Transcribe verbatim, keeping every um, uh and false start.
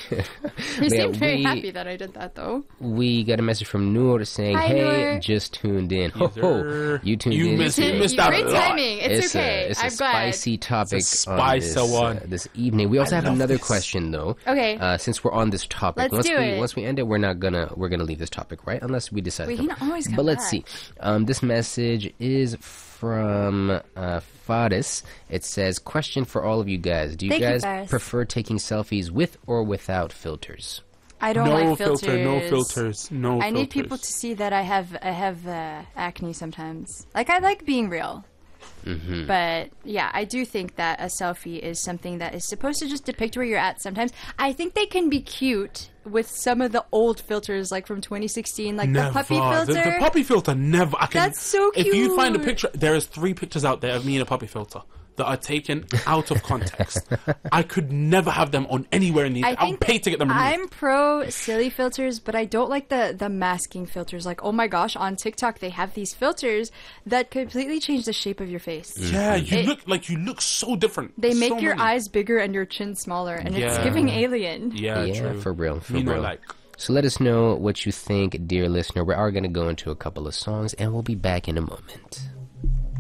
He Yeah, seemed very we- happy that I did that, though. We got a message from Noor saying, Hi, "Hey, Noor. just tuned in. Ho Yes, ho, sir. you tuned You in. missed- to- you missed out Great a lot. timing. It's, a, okay. it's I'm a glad. spicy topic It's a on spicy this, one. Uh, this evening. We also I have love another this. question though. Okay. Uh, since we're on this topic, Let's once do we it. once we end it, we're not gonna we're gonna leave this topic, right? Unless we decide. Wait, to he come not always back. come But let's back. see. Um, this message is from uh, Faris. It says, "Question for all of you guys: Do you Thank you, guys Faris. prefer taking selfies with or without filters?" I don't no like filters. filter, no filters, no I need filters. people to see that I have I have uh, acne sometimes. Like, I like being real. Mm-hmm. But yeah, I do think that a selfie is something that is supposed to just depict where you're at sometimes. I think they can be cute with some of the old filters, like from twenty sixteen, like Never. the puppy filter. The, the puppy filter, never. I can, That's so If you find a cute. picture, there is three pictures out there of me in a puppy filter that are taken out of context. I could never have them on anywhere in the. I I'll think pay to get them removed. I'm pro silly filters, but I don't like the the masking filters. Like, oh my gosh, on TikTok they have these filters that completely change the shape of your face. Yeah, you It- look like you look so different. They make So your many. eyes bigger and your chin smaller, and it's Yeah. giving alien. Yeah, yeah, true. for real, for you know, real. like. So let us know what you think, dear listener. We are going to go into a couple of songs, and we'll be back in a moment.